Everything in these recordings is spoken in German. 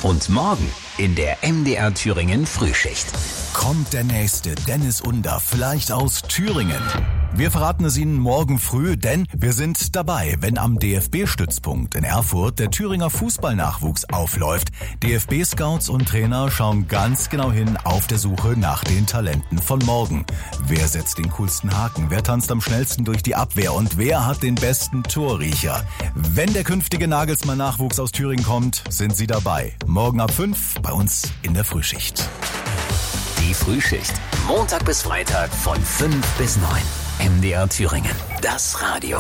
Und morgen in der MDR Thüringen Frühschicht. Kommt der nächste Dennis Under vielleicht aus Thüringen? Wir verraten es Ihnen morgen früh, denn wir sind dabei, wenn am DFB-Stützpunkt in Erfurt der Thüringer Fußballnachwuchs aufläuft. DFB-Scouts und Trainer schauen ganz genau hin auf der Suche nach den Talenten von morgen. Wer setzt den coolsten Haken? Wer tanzt am schnellsten durch die Abwehr? Und wer hat den besten Torriecher? Wenn der künftige Nagelsmann-Nachwuchs aus Thüringen kommt, sind Sie dabei. Morgen ab 5 bei uns in der Frühschicht. Die Frühschicht. Montag bis Freitag von 5 bis 9. MDR Thüringen. Das Radio.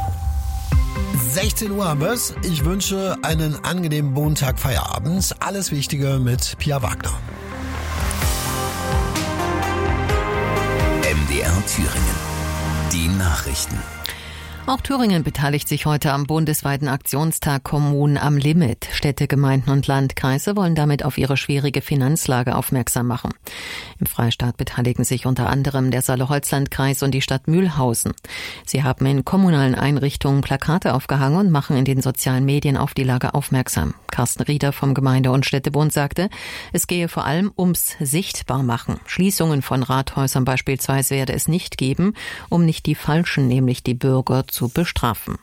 16 Uhr haben wir's. Ich wünsche einen angenehmen Montag Feierabend. Alles Wichtige mit Pia Wagner. MDR Thüringen. Die Nachrichten. Auch Thüringen beteiligt sich heute am bundesweiten Aktionstag Kommunen am Limit. Städte, Gemeinden und Landkreise wollen damit auf ihre schwierige Finanzlage aufmerksam machen. Im Freistaat beteiligen sich unter anderem der Saale-Holzland-Kreis und die Stadt Mühlhausen. Sie haben in kommunalen Einrichtungen Plakate aufgehangen und machen in den sozialen Medien auf die Lage aufmerksam. Carsten Rieder vom Gemeinde- und Städtebund sagte, es gehe vor allem ums Sichtbarmachen. Schließungen von Rathäusern beispielsweise werde es nicht geben, um nicht die Falschen, nämlich die Bürger, zu bestrafen.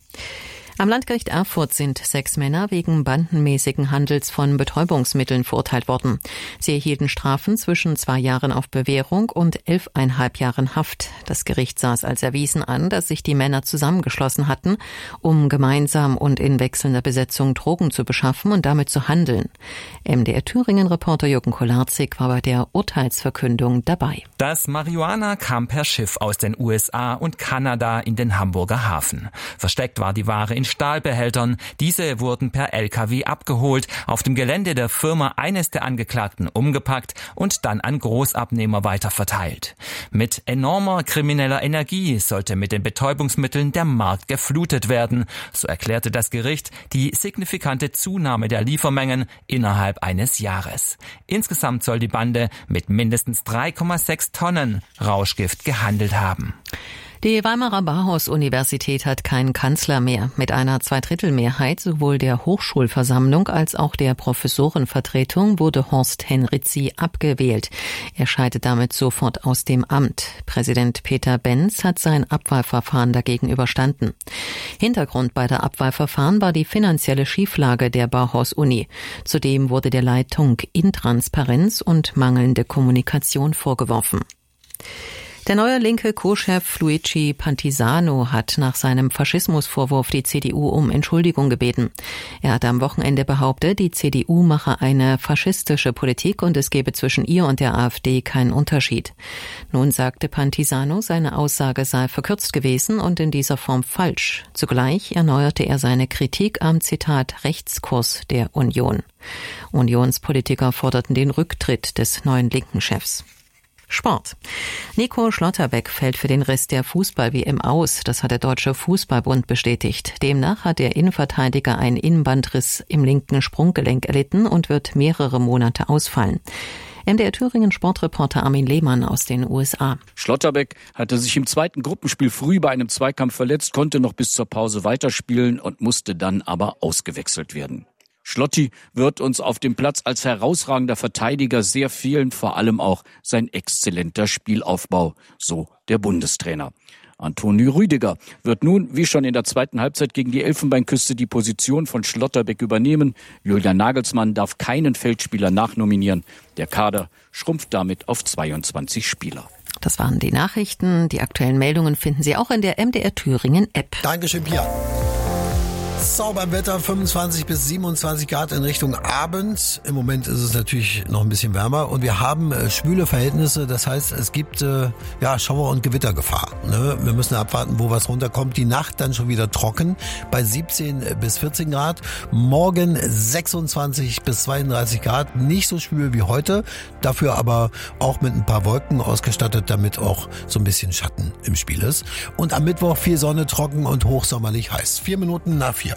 Am Landgericht Erfurt sind 6 Männer wegen bandenmäßigen Handels von Betäubungsmitteln verurteilt worden. Sie erhielten Strafen zwischen 2 Jahren auf Bewährung und 11,5 Jahren Haft. Das Gericht sah es als erwiesen an, dass sich die Männer zusammengeschlossen hatten, um gemeinsam und in wechselnder Besetzung Drogen zu beschaffen und damit zu handeln. MDR-Thüringen-Reporter Jürgen Kolarzig war bei der Urteilsverkündung dabei. Das Marihuana kam per Schiff aus den USA und Kanada in den Hamburger Hafen. Versteckt war die Ware in Stahlbehältern. Diese wurden per LKW abgeholt, auf dem Gelände der Firma eines der Angeklagten umgepackt und dann an Großabnehmer weiterverteilt. Mit enormer krimineller Energie sollte mit den Betäubungsmitteln der Markt geflutet werden. So erklärte das Gericht die signifikante Zunahme der Liefermengen innerhalb eines Jahres. Insgesamt soll die Bande mit mindestens 3,6 Tonnen Rauschgift gehandelt haben. Die Weimarer Bauhaus-Universität hat keinen Kanzler mehr. Mit einer Zweidrittelmehrheit sowohl der Hochschulversammlung als auch der Professorenvertretung wurde Horst Henrizi abgewählt. Er scheidet damit sofort aus dem Amt. Präsident Peter Benz hat sein Abwahlverfahren dagegen überstanden. Hintergrund bei der Abwahlverfahren war die finanzielle Schieflage der Bauhaus-Uni. Zudem wurde der Leitung Intransparenz und mangelnde Kommunikation vorgeworfen. Der neue linke Co-Chef Luigi Pantisano hat nach seinem Faschismusvorwurf die CDU um Entschuldigung gebeten. Er hatte am Wochenende behauptet, die CDU mache eine faschistische Politik und es gebe zwischen ihr und der AfD keinen Unterschied. Nun sagte Pantisano, seine Aussage sei verkürzt gewesen und in dieser Form falsch. Zugleich erneuerte er seine Kritik am, Zitat, Rechtskurs der Union. Unionspolitiker forderten den Rücktritt des neuen linken Chefs. Sport. Nico Schlotterbeck fällt für den Rest der Fußball-WM aus. Das hat der Deutsche Fußballbund bestätigt. Demnach hat der Innenverteidiger einen Innenbandriss im linken Sprunggelenk erlitten und wird mehrere Monate ausfallen. MDR Thüringen Sportreporter Armin Lehmann aus den USA. Schlotterbeck hatte sich im zweiten Gruppenspiel früh bei einem Zweikampf verletzt, konnte noch bis zur Pause weiterspielen und musste dann aber ausgewechselt werden. Schlotti wird uns auf dem Platz als herausragender Verteidiger sehr fehlen, vor allem auch sein exzellenter Spielaufbau, so der Bundestrainer. Antonio Rüdiger wird nun, wie schon in der zweiten Halbzeit gegen die Elfenbeinküste, die Position von Schlotterbeck übernehmen. Julian Nagelsmann darf keinen Feldspieler nachnominieren. Der Kader schrumpft damit auf 22 Spieler. Das waren die Nachrichten. Die aktuellen Meldungen finden Sie auch in der MDR Thüringen App. Dankeschön, Pia. Sauberwetter, 25 bis 27 Grad in Richtung Abend. Im Moment ist es natürlich noch ein bisschen wärmer und wir haben schwüle Verhältnisse. Das heißt, es gibt Schauer- und Gewittergefahr. Ne? Wir müssen abwarten, wo was runterkommt. Die Nacht dann schon wieder trocken bei 17 bis 14 Grad. Morgen 26 bis 32 Grad. Nicht so schwül wie heute. Dafür aber auch mit ein paar Wolken ausgestattet, damit auch so ein bisschen Schatten im Spiel ist. Und am Mittwoch viel Sonne, trocken und hochsommerlich heiß. 4 Minuten nach 4.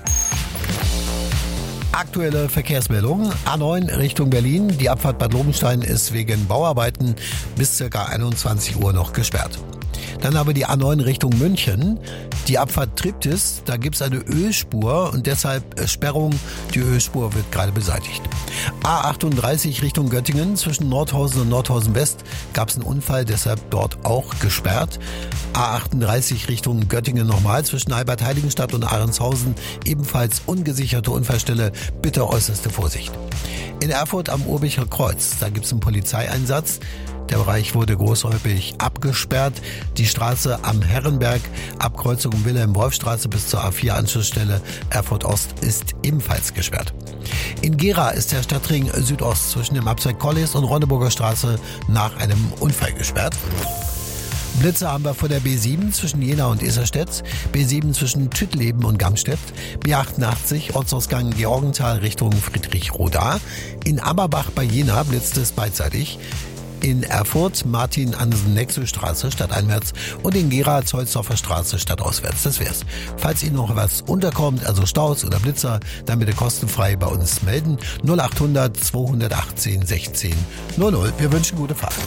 Aktuelle Verkehrsmeldung. A9 Richtung Berlin. Die Abfahrt Bad Lobenstein ist wegen Bauarbeiten bis ca. 21 Uhr noch gesperrt. Dann aber die A9 Richtung München. Die Abfahrt Triptis, da gibt's eine Ölspur und deshalb Sperrung. Die Ölspur wird gerade beseitigt. A38 Richtung Göttingen, zwischen Nordhausen und Nordhausen West gab's einen Unfall, deshalb dort auch gesperrt. A38 Richtung Göttingen nochmal, zwischen Albert-Heiligenstadt und Ahrenshausen, ebenfalls ungesicherte Unfallstelle, bitte äußerste Vorsicht. In Erfurt am Urbicher Kreuz, da gibt's einen Polizeieinsatz. Der Bereich wurde großräumig abgesperrt. Die Straße am Herrenberg, Abkreuzung Wilhelm-Wolf-Straße bis zur A4-Anschlussstelle Erfurt-Ost ist ebenfalls gesperrt. In Gera ist der Stadtring Südost zwischen dem Abzweig Collis und Ronneburger Straße nach einem Unfall gesperrt. Blitze haben wir vor der B7 zwischen Jena und Iserstedt, B7 zwischen Tüttleben und Gamstedt, B88 Ortsausgang Georgenthal Richtung Friedrichroda. In Ammerbach bei Jena blitzt es beidseitig. In Erfurt Martin-Ansen-Nexel-Straße stadteinwärts und in Gera Zollsdorfer Straße stadtauswärts. Das wär's. Falls Ihnen noch was unterkommt, also Staus oder Blitzer, dann bitte kostenfrei bei uns melden. 0800 218 16 00. Wir wünschen gute Fahrt.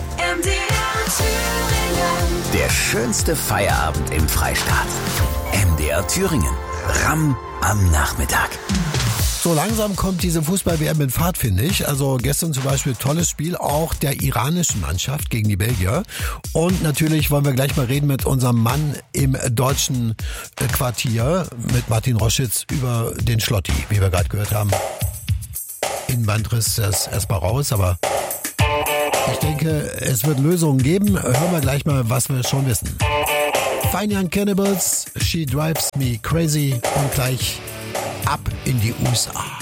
Der schönste Feierabend im Freistaat. MDR Thüringen. Ramm am Nachmittag. So langsam kommt diese Fußball-WM in Fahrt, finde ich. Also gestern zum Beispiel tolles Spiel auch der iranischen Mannschaft gegen die Belgier. Und natürlich wollen wir gleich mal reden mit unserem Mann im deutschen Quartier, mit Martin Roschitz, über den Schlotti, wie wir gerade gehört haben. Innenband riss das erstmal raus, aber ich denke, es wird Lösungen geben. Hören wir gleich mal, was wir schon wissen. Fine Young Cannibals, She Drives Me Crazy und gleich ab in die USA.